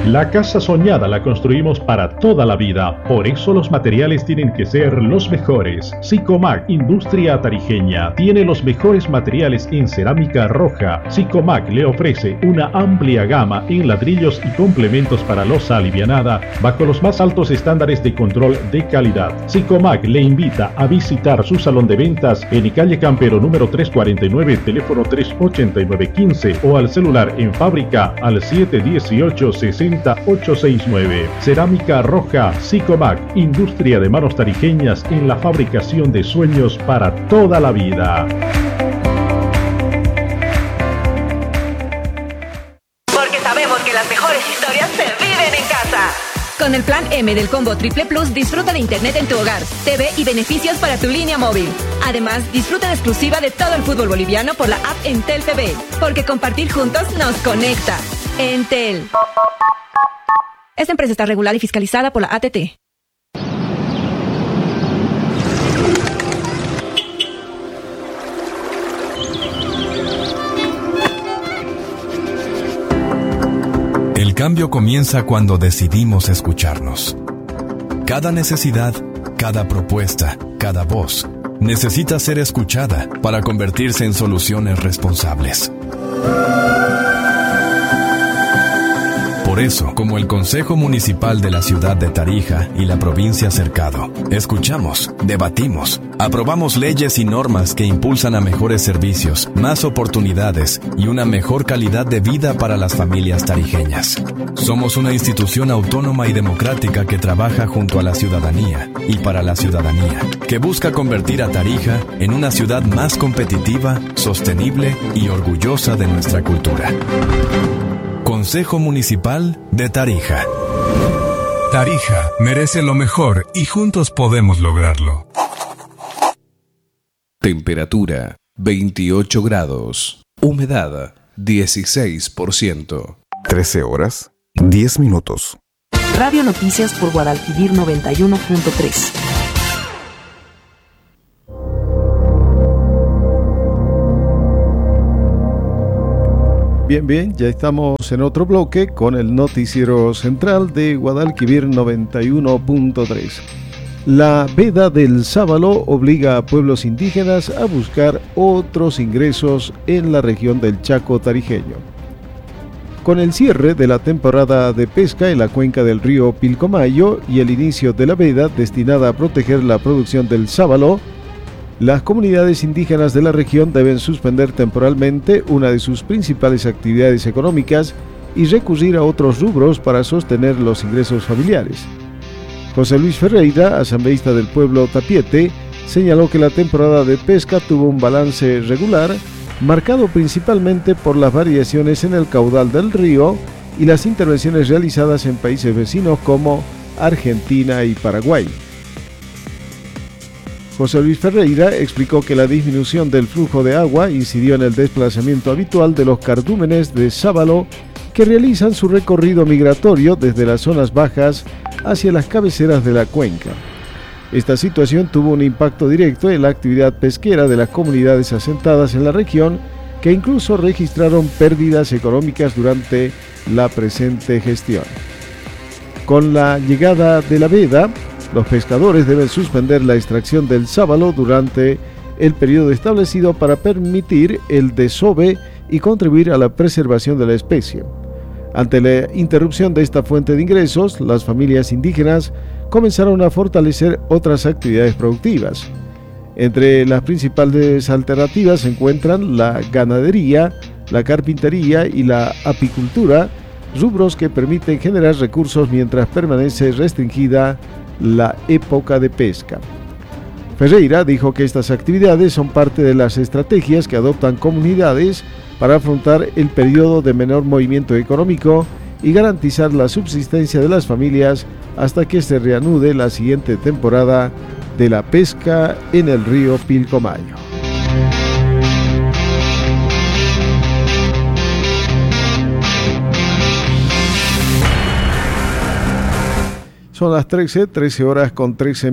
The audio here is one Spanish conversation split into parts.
La casa soñada la construimos para toda la vida, por eso los materiales tienen que ser los mejores. Sicomac, industria tarijeña, tiene los mejores materiales en cerámica roja. Sicomac le ofrece una amplia gama en ladrillos y complementos para losa alivianada, bajo los más altos estándares de control de calidad. Sicomac le invita a visitar su salón de ventas en calle Campero número 349, teléfono 38915 o al celular en fábrica al 718-60869. Cerámica roja Sicomac, industria de manos tarijeñas en la fabricación de sueños para toda la vida. Porque sabemos que las mejores historias se viven en casa. Con el plan M del Combo Triple Plus, disfruta de internet en tu hogar, TV y beneficios para tu línea móvil. Además, disfruta en exclusiva de todo el fútbol boliviano por la app Entel TV, porque compartir juntos nos conecta. Entel. Esta empresa está regulada y fiscalizada por la ATT. El cambio comienza cuando decidimos escucharnos. Cada necesidad, cada propuesta, cada voz necesita ser escuchada para convertirse en soluciones responsables. Por eso, como el Consejo Municipal de la Ciudad de Tarija y la provincia Cercado, escuchamos, debatimos, aprobamos leyes y normas que impulsan a mejores servicios, más oportunidades y una mejor calidad de vida para las familias tarijeñas. Somos una institución autónoma y democrática que trabaja junto a la ciudadanía y para la ciudadanía, que busca convertir a Tarija en una ciudad más competitiva, sostenible y orgullosa de nuestra cultura. Consejo Municipal de Tarija. Tarija merece lo mejor y juntos podemos lograrlo. Temperatura 28 grados. Humedad 16%. 13 horas, 10 minutos. Radio Noticias por Guadalquivir 91.3. Bien, ya estamos en otro bloque con el noticiero central de Guadalquivir 91.3. La veda del sábalo obliga a pueblos indígenas a buscar otros ingresos en la región del Chaco tarijeño. Con el cierre de la temporada de pesca en la cuenca del río Pilcomayo y el inicio de la veda destinada a proteger la producción del sábalo, las comunidades indígenas de la región deben suspender temporalmente una de sus principales actividades económicas y recurrir a otros rubros para sostener los ingresos familiares. José Luis Ferreira, asambleísta del pueblo Tapiete, señaló que la temporada de pesca tuvo un balance regular, marcado principalmente por las variaciones en el caudal del río y las intervenciones realizadas en países vecinos como Argentina y Paraguay. José Luis Ferreira explicó que la disminución del flujo de agua incidió en el desplazamiento habitual de los cardúmenes de sábalo que realizan su recorrido migratorio desde las zonas bajas hacia las cabeceras de la cuenca. Esta situación tuvo un impacto directo en la actividad pesquera de las comunidades asentadas en la región, que incluso registraron pérdidas económicas durante la presente gestión. Con la llegada de la veda, los pescadores deben suspender la extracción del sábalo durante el periodo establecido para permitir el desove y contribuir a la preservación de la especie. Ante la interrupción de esta fuente de ingresos, las familias indígenas comenzaron a fortalecer otras actividades productivas. Entre las principales alternativas se encuentran la ganadería, la carpintería y la apicultura, rubros que permiten generar recursos mientras permanece restringida la época de pesca. Ferreira dijo que estas actividades son parte de las estrategias que adoptan comunidades para afrontar el periodo de menor movimiento económico y garantizar la subsistencia de las familias hasta que se reanude la siguiente temporada de la pesca en el río Pilcomayo. Son las 13 horas con 13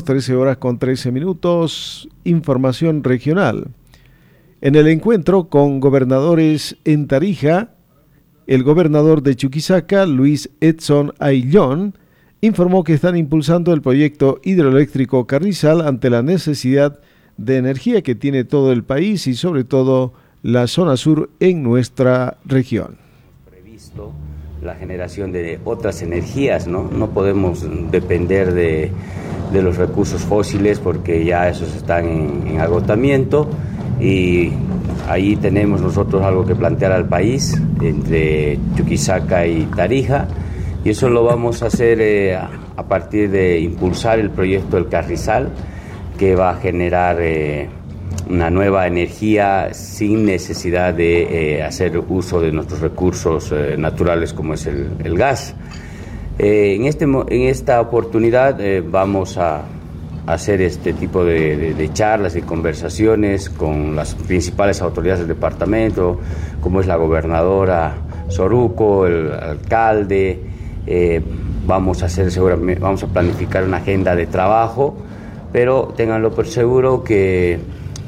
minutos, información regional. En el encuentro con gobernadores en Tarija, El gobernador de Chuquisaca, Luis Edson Ayllón, informó que están impulsando el proyecto hidroeléctrico Carrizal ante la necesidad de energía que tiene todo el país y sobre todo la zona sur en nuestra región. Previsto la generación de otras energías, ¿no? No podemos depender de los recursos fósiles porque ya esos están en agotamiento y ahí tenemos nosotros algo que plantear al país entre Chuquisaca y Tarija. Y eso lo vamos a hacer a partir de impulsar el proyecto del Carrizal, que va a generar una nueva energía sin necesidad de hacer uso de nuestros recursos naturales como es el gas. En esta oportunidad vamos a hacer este tipo de charlas y conversaciones con las principales autoridades del departamento, como es la gobernadora Soruco, el alcalde. Vamos a planificar una agenda de trabajo, pero ténganlo por seguro que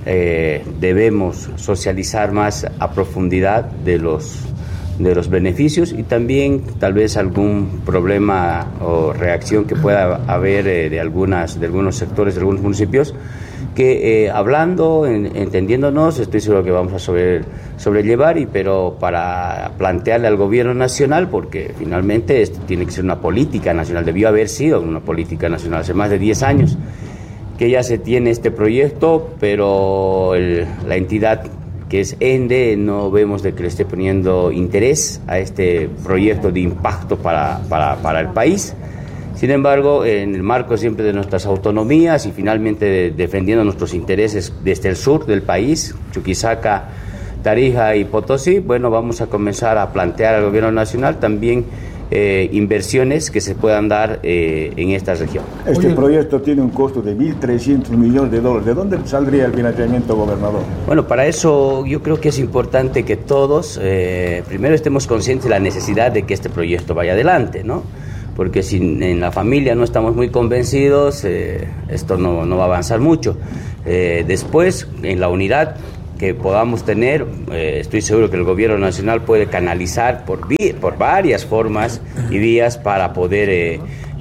debemos socializar más a profundidad de los beneficios y también tal vez algún problema o reacción que pueda haber de algunos sectores, de algunos municipios, que hablando, entendiéndonos, estoy seguro que vamos a sobrellevar, pero para plantearle al gobierno nacional, porque finalmente esto tiene que ser una política nacional, debió haber sido una política nacional hace más de 10 años, que ya se tiene este proyecto, pero la entidad que es ENDE no vemos de que le esté poniendo interés a este proyecto de impacto para el país. Sin embargo, en el marco siempre de nuestras autonomías y finalmente defendiendo nuestros intereses desde el sur del país, Chuquisaca, Tarija y Potosí, bueno, vamos a comenzar a plantear al gobierno nacional también inversiones que se puedan dar en esta región. Este proyecto tiene un costo de $1.300 millones. ¿De dónde saldría el financiamiento, gobernador? Bueno, para eso yo creo que es importante que todos primero estemos conscientes de la necesidad de que este proyecto vaya adelante, ¿no? Porque si en la familia no estamos muy convencidos, esto no va a avanzar mucho. Después, en la unidad que podamos tener, estoy seguro que el gobierno nacional puede canalizar por varias formas y vías para poder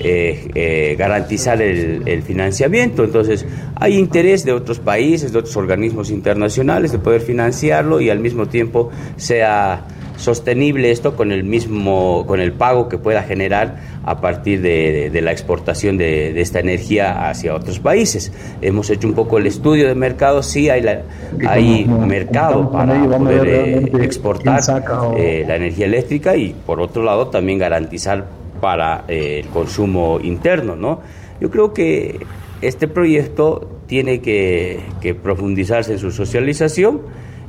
garantizar el financiamiento. Entonces, hay interés de otros países, de otros organismos internacionales de poder financiarlo y al mismo tiempo sea sostenible esto con el pago que pueda generar a partir de la exportación de esta energía hacia otros países. Hemos hecho un poco el estudio de mercado, sí hay mercado para poder exportar la energía eléctrica y por otro lado también garantizar para el consumo interno, ¿no? Yo creo que este proyecto tiene que profundizarse en su socialización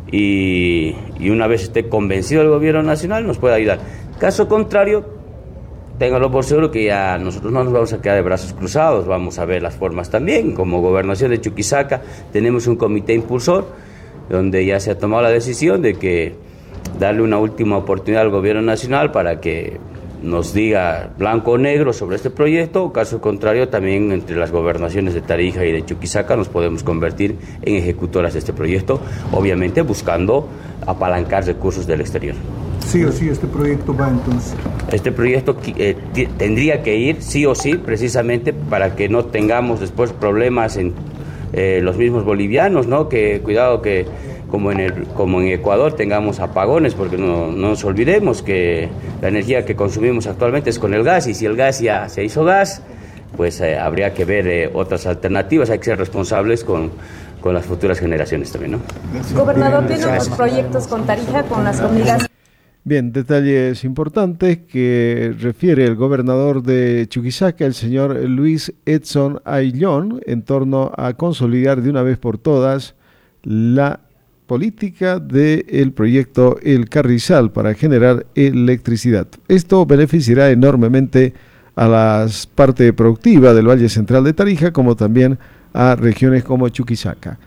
y una vez esté convencido el gobierno nacional nos puede ayudar. Caso contrario, ténganlo por seguro que ya nosotros no nos vamos a quedar de brazos cruzados, vamos a ver las formas también. Como Gobernación de Chuquisaca tenemos un comité impulsor donde ya se ha tomado la decisión de que darle una última oportunidad al gobierno nacional para que nos diga blanco o negro sobre este proyecto. Caso contrario, también entre las gobernaciones de Tarija y de Chuquisaca nos podemos convertir en ejecutoras de este proyecto, obviamente buscando apalancar recursos del exterior. Sí o sí, este proyecto va entonces. Este proyecto tendría que ir sí o sí, precisamente para que no tengamos después problemas en los mismos bolivianos, ¿no? Que cuidado que como en Ecuador tengamos apagones, porque no nos olvidemos que la energía que consumimos actualmente es con el gas, y si el gas ya se hizo gas, pues habría que ver otras alternativas. Hay que ser responsables con las futuras generaciones también, ¿no? Gobernador, ¿tiene unos proyectos con Tarija, con las comunidades? Bien, detalles importantes que refiere el gobernador de Chuquisaca, el señor Luis Edson Ayllón, en torno a consolidar de una vez por todas la política del proyecto El Carrizal para generar electricidad. Esto beneficiará enormemente a la parte productiva del Valle Central de Tarija, como también a regiones como Chuquisaca.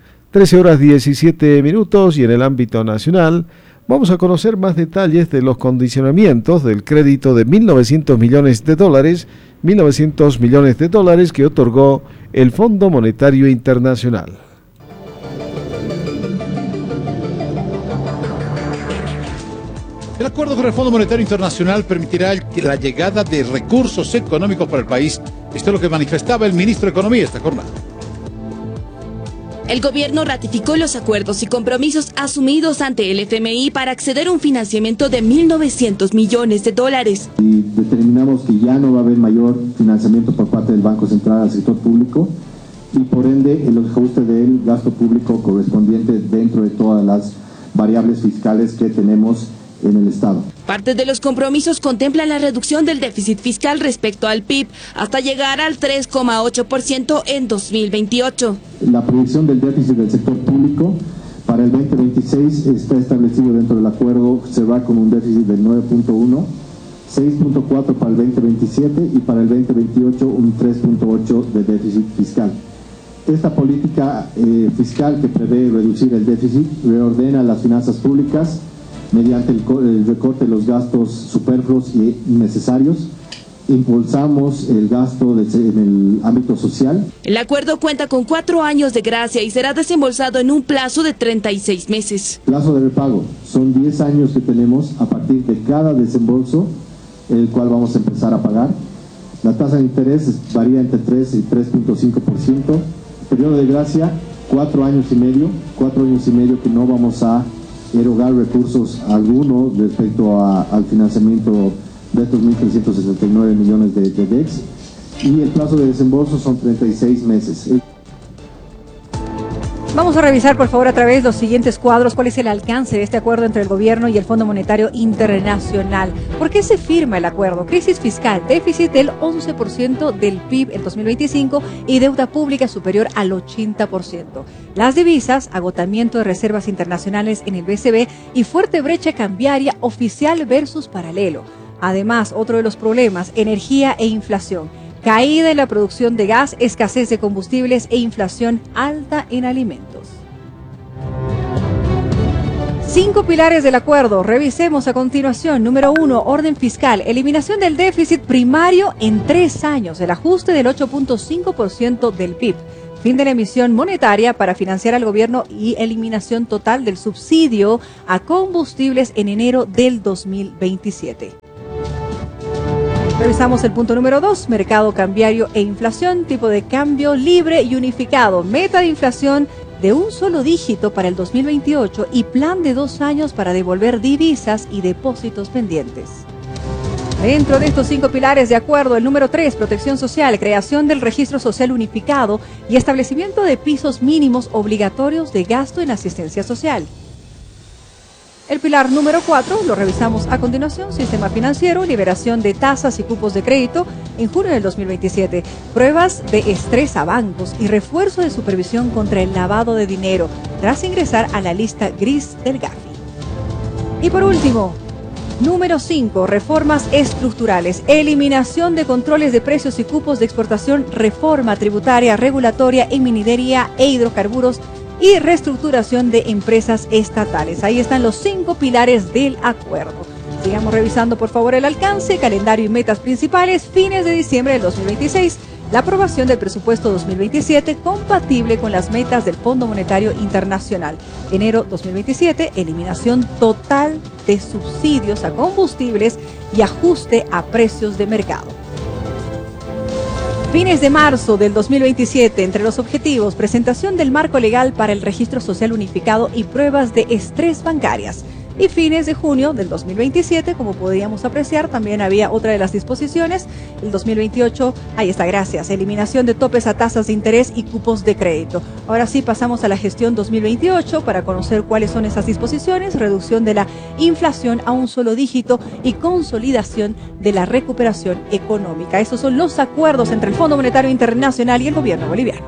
13:17 y en el ámbito nacional vamos a conocer más detalles de los condicionamientos del crédito de $1.900 millones, 1.900 millones de dólares que otorgó el Fondo Monetario Internacional. El acuerdo con el Fondo Monetario Internacional permitirá la llegada de recursos económicos para el país. Esto es lo que manifestaba el ministro de Economía esta jornada. El gobierno ratificó los acuerdos y compromisos asumidos ante el FMI para acceder a un financiamiento de $1.900 millones. Y determinamos que ya no va a haber mayor financiamiento por parte del Banco Central al sector público y por ende el ajuste del gasto público correspondiente dentro de todas las variables fiscales que tenemos en el Estado. Parte de los compromisos contemplan la reducción del déficit fiscal respecto al PIB hasta llegar al 3,8% en 2028. La proyección del déficit del sector público para el 2026 está establecido dentro del acuerdo, se va con un déficit del 9.1, 6.4 para el 2027 y para el 2028 un 3.8 de déficit fiscal. Esta política fiscal que prevé reducir el déficit reordena las finanzas públicas mediante el recorte de los gastos superfluos y innecesarios. Impulsamos el gasto en el ámbito social. El acuerdo cuenta con 4 años de gracia y será desembolsado en un plazo de 36 meses. Plazo de repago, son 10 años que tenemos a partir de cada desembolso, el cual vamos a empezar a pagar. La tasa de interés varía entre 3 y 3.5%. Periodo de gracia, 4 años y medio que no vamos a erogar recursos algunos respecto al financiamiento de estos 1.369 millones de DEX, y el plazo de desembolso son 36 meses. Vamos a revisar, por favor, a través de los siguientes cuadros cuál es el alcance de este acuerdo entre el gobierno y el Fondo Monetario Internacional. ¿Por qué se firma el acuerdo? Crisis fiscal, déficit del 11% del PIB en 2025 y deuda pública superior al 80%. Las divisas, agotamiento de reservas internacionales en el BCB y fuerte brecha cambiaria oficial versus paralelo. Además, otro de los problemas, energía e inflación. Caída en la producción de gas, escasez de combustibles e inflación alta en alimentos. 5 pilares del acuerdo. Revisemos a continuación. Número 1, orden fiscal. Eliminación del déficit primario en 3 años. El ajuste del 8.5% del PIB. Fin de la emisión monetaria para financiar al gobierno y eliminación total del subsidio a combustibles en enero del 2027. Revisamos el punto número 2, mercado cambiario e inflación, tipo de cambio libre y unificado, meta de inflación de un solo dígito para el 2028 y plan de 2 años para devolver divisas y depósitos pendientes. Dentro de estos 5 pilares de acuerdo, el número 3, protección social, creación del registro social unificado y establecimiento de pisos mínimos obligatorios de gasto en asistencia social. El pilar número 4, lo revisamos a continuación, sistema financiero, liberación de tasas y cupos de crédito en junio del 2027, pruebas de estrés a bancos y refuerzo de supervisión contra el lavado de dinero tras ingresar a la lista gris del Gafi. Y por último, número 5, reformas estructurales, eliminación de controles de precios y cupos de exportación, reforma tributaria, regulatoria en minería e hidrocarburos, y reestructuración de empresas estatales. Ahí están los 5 pilares del acuerdo. Sigamos revisando, por favor, el alcance, calendario y metas principales. Fines de diciembre del 2026, la aprobación del presupuesto 2027 compatible con las metas del Fondo Monetario Internacional. Enero 2027, eliminación total de subsidios a combustibles y ajuste a precios de mercado. Fines de marzo del 2027, entre los objetivos, presentación del marco legal para el registro social unificado y pruebas de estrés bancarias. Y fines de junio del 2027, como podríamos apreciar, también había otra de las disposiciones, el 2028, ahí está, gracias, eliminación de topes a tasas de interés y cupos de crédito. Ahora sí pasamos a la gestión 2028 para conocer cuáles son esas disposiciones, reducción de la inflación a un solo dígito y consolidación de la recuperación económica. Esos son los acuerdos entre el Fondo Monetario Internacional y el gobierno boliviano.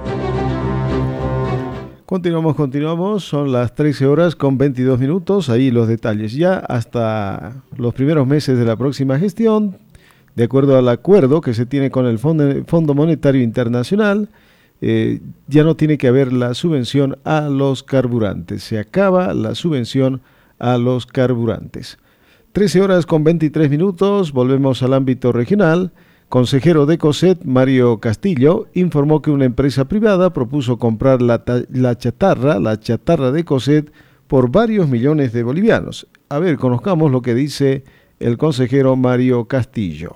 Continuamos, son las 13 horas con 22 minutos, ahí los detalles. Ya hasta los primeros meses de la próxima gestión, de acuerdo al acuerdo que se tiene con el Fondo Monetario Internacional, ya no tiene que haber la subvención a los carburantes, se acaba la subvención a los carburantes. 13 horas con 23 minutos, volvemos al ámbito regional. Consejero de COSET, Mario Castillo, informó que una empresa privada propuso comprar la chatarra de COSET por varios millones de bolivianos. A ver, conozcamos lo que dice el consejero Mario Castillo.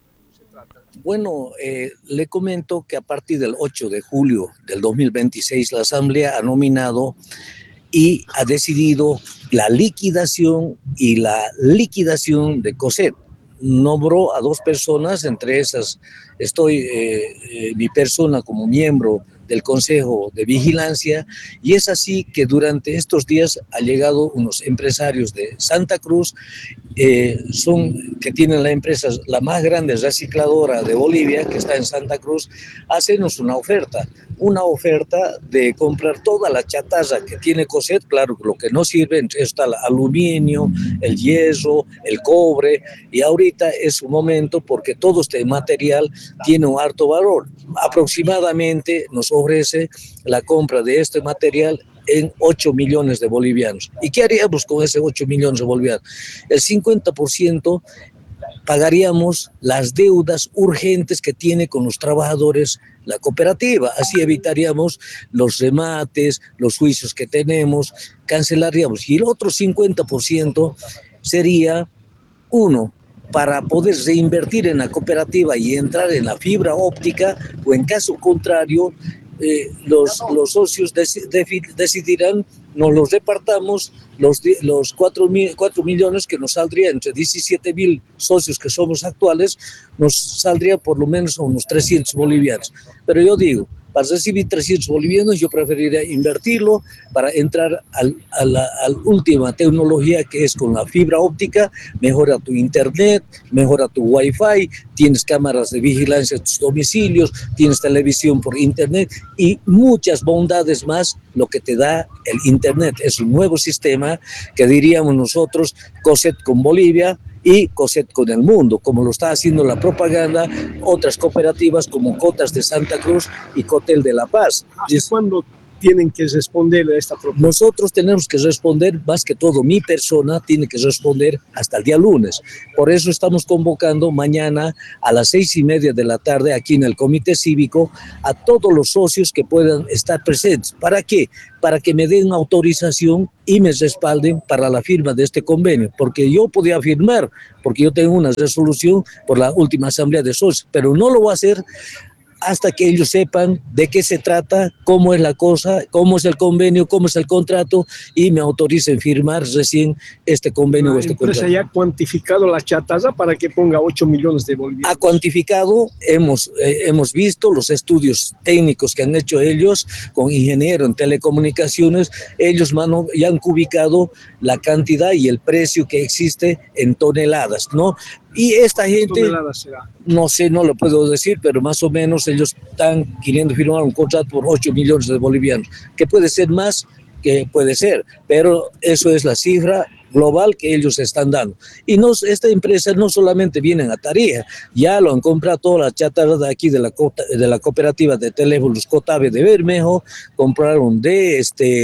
Bueno, le comento que a partir del 8 de julio del 2026 la Asamblea ha nominado y ha decidido la liquidación y la liquidación de COSET. Nombró a 2 personas, entre esas estoy mi persona como miembro del Consejo de Vigilancia, y es así que durante estos días ha llegado unos empresarios de Santa Cruz, que tienen la empresa, la más grande recicladora de Bolivia, que está en Santa Cruz, a hacernos una oferta de comprar toda la chatarra que tiene COSET. Claro, lo que no sirve está el aluminio, el hierro, el cobre, y ahorita es un momento porque todo este material tiene un alto valor. Aproximadamente nos ofrece la compra de este material en 8 millones de bolivianos. ¿Y qué haríamos con ese 8 millones de bolivianos? El 50% pagaríamos las deudas urgentes que tiene con los trabajadores la cooperativa. Así evitaríamos los remates, los juicios que tenemos, cancelaríamos. Y el otro 50% sería, para poder reinvertir en la cooperativa y entrar en la fibra óptica, o en caso contrario, los socios decidirán, nos los repartamos, los 4 millones que nos saldría entre 17.000 socios que somos actuales, nos saldría por lo menos unos 300 bolivianos. Pero yo digo, para recibir 300 bolivianos, yo preferiría invertirlo para entrar a la última tecnología, que es con la fibra óptica. Mejora tu internet, mejora tu wifi, tienes cámaras de vigilancia en tus domicilios, tienes televisión por internet y muchas bondades más lo que te da el internet. Es un nuevo sistema que diríamos nosotros, COSET con Bolivia y COSET con el mundo, como lo está haciendo la propaganda otras cooperativas como Cotas de Santa Cruz y Cotel de La Paz. ¿Cuándo tienen que responder a esta propuesta? Nosotros tenemos que responder, más que todo mi persona tiene que responder hasta el día lunes. Por eso estamos convocando mañana a las 6:30 de la tarde aquí en el Comité Cívico a todos los socios que puedan estar presentes. ¿Para qué? Para que me den autorización y me respalden para la firma de este convenio, porque yo podía firmar, porque yo tengo una resolución por la última asamblea de socios, pero no lo voy a hacer hasta que ellos sepan de qué se trata, cómo es la cosa, cómo es el convenio, cómo es el contrato, y me autoricen firmar recién este convenio o este contrato. ¿La empresa ya ha cuantificado la chatarra para que ponga 8 millones de bolivianos? Ha cuantificado, hemos visto los estudios técnicos que han hecho ellos con ingeniero en telecomunicaciones. Ellos ya han ubicado la cantidad y el precio que existe en toneladas, ¿no? Y esta gente, no sé, no lo puedo decir, pero más o menos ellos están queriendo firmar un contrato por 8 millones de bolivianos, que puede ser más, que puede ser, pero eso es la cifra global que ellos están dando. Y esta empresa no solamente vienen a Tarija, ya lo han comprado todas las chatarras de aquí de la cooperativa de teléfonos Cotave de Bermejo, compraron de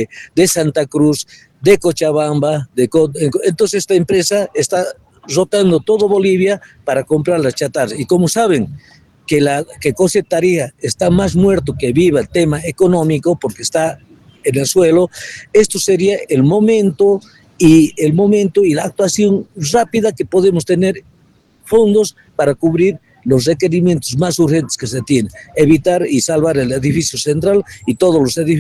Santa Cruz, de Cochabamba, entonces esta empresa está rotando todo Bolivia para comprar las chatarras. Y como saben que COSET Tarija está más muerto que viva el tema económico porque está en el suelo, esto sería el momento y la actuación rápida que podemos tener fondos para cubrir los requerimientos más urgentes que se tienen, evitar y salvar el edificio central y todos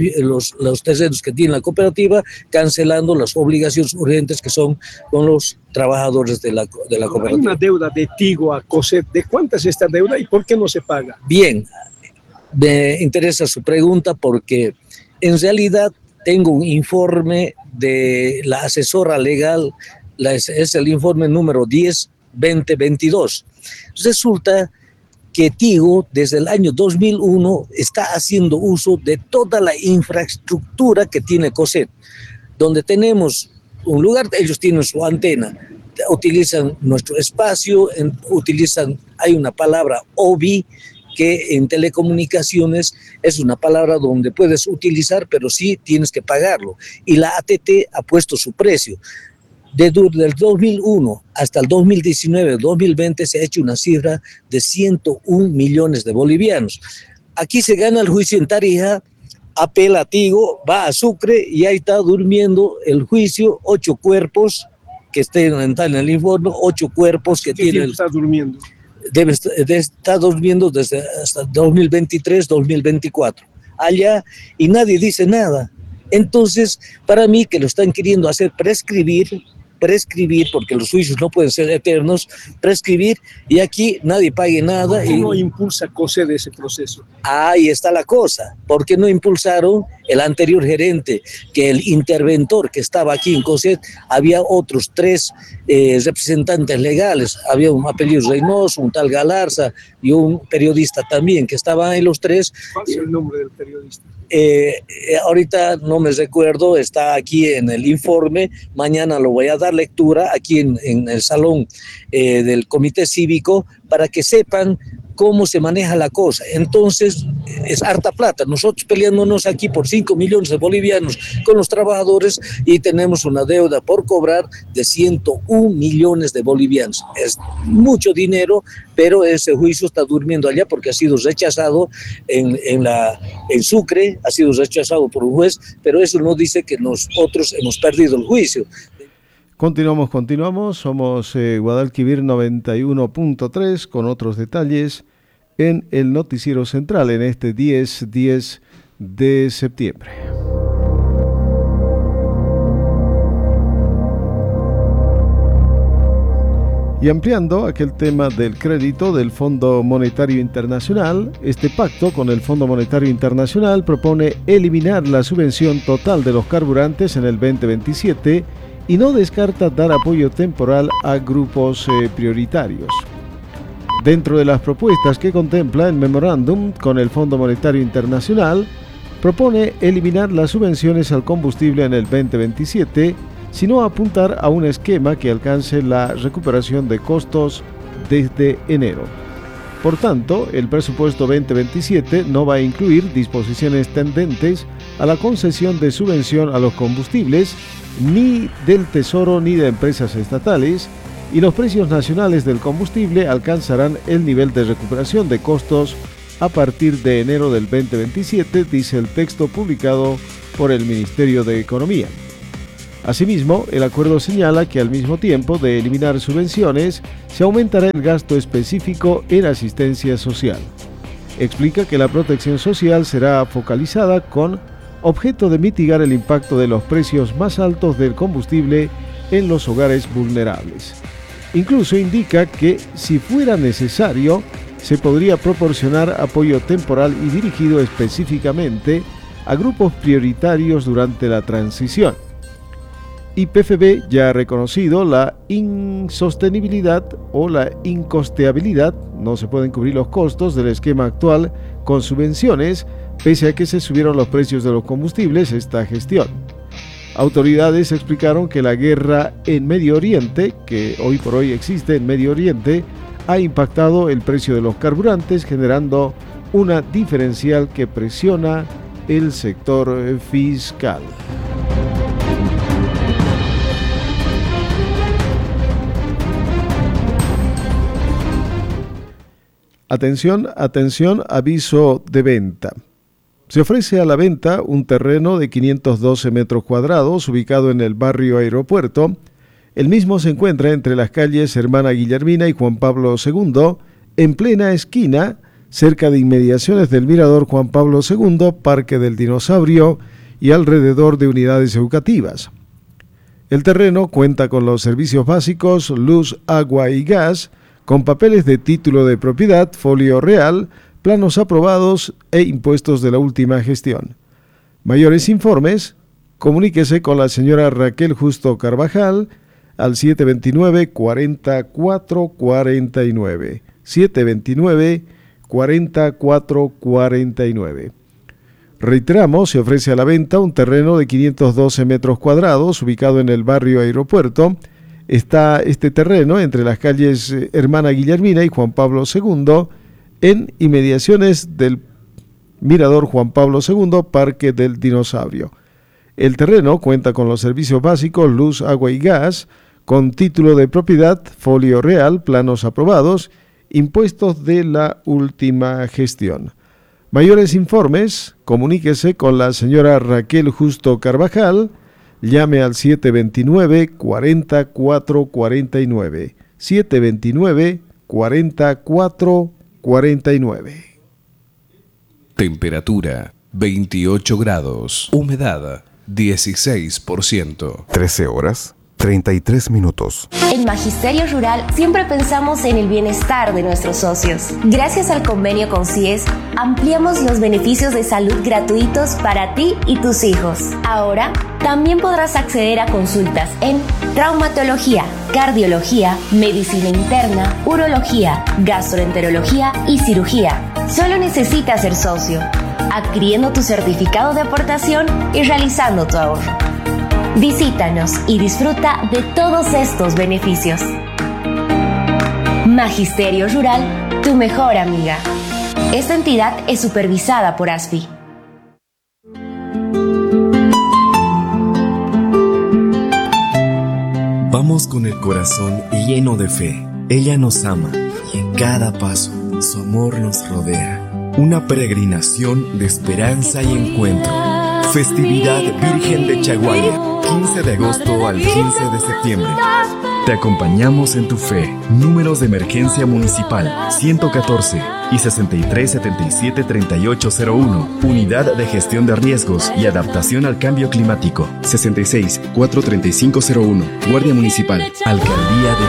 los terrenos que tiene la cooperativa, cancelando las obligaciones urgentes que son con los trabajadores de la cooperativa. Hay una deuda de Tigo a COSET. ¿De cuánta es esta deuda y por qué no se paga? Bien, me interesa su pregunta porque en realidad tengo un informe de la asesora legal, es el informe número 10/2022. Resulta que Tigo desde el año 2001 está haciendo uso de toda la infraestructura que tiene COSET, donde tenemos un lugar, ellos tienen su antena, utilizan nuestro espacio, hay una palabra OBI, que en telecomunicaciones es una palabra donde puedes utilizar, pero sí tienes que pagarlo. Y la ATT ha puesto su precio. Desde el 2001 hasta el 2019-2020 se ha hecho una cifra de 101 millones de bolivianos. Aquí se gana el juicio en Tarija, apela a Tigo, va a Sucre y ahí está durmiendo el juicio, 8 cuerpos que está en el informe, 8 cuerpos que tienen. ¿Está durmiendo? Debe estar durmiendo desde hasta 2023, 2024. Allá, y nadie dice nada. Entonces, para mí que lo están queriendo hacer prescribir, porque los juicios no pueden ser eternos, prescribir, y aquí nadie pague nada. ¿Por qué no impulsa COSED ese proceso? Ahí está la cosa. ¿Por qué no impulsaron el anterior gerente, que el interventor que estaba aquí en COSED, había otros 3 representantes legales, había un apellido Reynoso, un tal Galarza y un periodista también, que estaban ahí los 3. ¿Cuál es el nombre del periodista? Ahorita no me recuerdo, está aquí en el informe, mañana lo voy a dar lectura aquí en el salón del comité cívico para que sepan cómo se maneja la cosa. Entonces, es harta plata. Nosotros peleándonos aquí por 5 millones de bolivianos con los trabajadores y tenemos una deuda por cobrar de 101 millones de bolivianos. Es mucho dinero, pero ese juicio está durmiendo allá porque ha sido rechazado en Sucre, ha sido rechazado por un juez, pero eso no dice que nosotros hemos perdido el juicio. Continuamos. Somos Guadalquivir 91.3 con otros detalles en el noticiero central en este 10 de septiembre. Y ampliando aquel tema del crédito del Fondo Monetario Internacional, este pacto con el Fondo Monetario Internacional propone eliminar la subvención total de los carburantes en el 2027 y no descarta dar apoyo temporal a grupos prioritarios. Dentro de las propuestas que contempla el memorándum con el Fondo Monetario Internacional, propone eliminar las subvenciones al combustible en el 2027, sino apuntar a un esquema que alcance la recuperación de costos desde enero. Por tanto, el presupuesto 2027 no va a incluir disposiciones tendentes a la concesión de subvención a los combustibles, ni del Tesoro ni de empresas estatales, y los precios nacionales del combustible alcanzarán el nivel de recuperación de costos a partir de enero del 2027, dice el texto publicado por el Ministerio de Economía. Asimismo, el acuerdo señala que al mismo tiempo de eliminar subvenciones, se aumentará el gasto específico en asistencia social. Explica que la protección social será focalizada con objeto de mitigar el impacto de los precios más altos del combustible en los hogares vulnerables. Incluso indica que, si fuera necesario, se podría proporcionar apoyo temporal y dirigido específicamente a grupos prioritarios durante la transición. YPFB ya ha reconocido la insostenibilidad o la incosteabilidad, no se pueden cubrir los costos del esquema actual con subvenciones, pese a que se subieron los precios de los combustibles esta gestión. Autoridades explicaron que la guerra en Medio Oriente, que hoy por hoy existe en Medio Oriente, ha impactado el precio de los carburantes, generando una diferencial que presiona el sector fiscal. Atención, aviso de venta. Se ofrece a la venta un terreno de 512 metros cuadrados ubicado en el barrio Aeropuerto. El mismo se encuentra entre las calles Hermana Guillermina y Juan Pablo II, en plena esquina, cerca de inmediaciones del Mirador Juan Pablo II, Parque del Dinosaurio y alrededor de unidades educativas. El terreno cuenta con los servicios básicos, luz, agua y gas, con papeles de título de propiedad, folio real, planos aprobados e impuestos de la última gestión. Mayores informes, comuníquese con la señora Raquel Justo Carvajal al 729-4449. 729-4449. Reiteramos, se ofrece a la venta un terreno de 512 metros cuadrados ubicado en el barrio Aeropuerto. Está este terreno entre las calles Hermana Guillermina y Juan Pablo II, en inmediaciones del Mirador Juan Pablo II, Parque del Dinosaurio. El terreno cuenta con los servicios básicos, luz, agua y gas, con título de propiedad, folio real, planos aprobados, impuestos de la última gestión. Mayores informes, comuníquese con la señora Raquel Justo Carvajal, Llame al 729-4449. 729-4449. Temperatura 28 grados. Humedad 16%. 13 horas 33 minutos. En Magisterio Rural siempre pensamos en el bienestar de nuestros socios. Gracias al convenio con CIES, ampliamos los beneficios de salud gratuitos para ti y tus hijos. Ahora, también podrás acceder a consultas en traumatología, cardiología, medicina interna, urología, gastroenterología y cirugía. Solo necesitas ser socio, adquiriendo tu certificado de aportación y realizando tu ahorro. Visítanos y disfruta de todos estos beneficios. Magisterio Rural, tu mejor amiga. Esta entidad es supervisada por ASFI. Vamos con el corazón lleno de fe. Ella nos ama y en cada paso su amor nos rodea. Una peregrinación de esperanza y encuentro. Festividad Virgen de Chaguaya, 15 de agosto al 15 de septiembre. Te acompañamos en tu fe. Números de emergencia municipal 114 y 6377-3801. Unidad de Gestión de Riesgos y Adaptación al Cambio Climático 66-43501. Guardia Municipal, Alcaldía de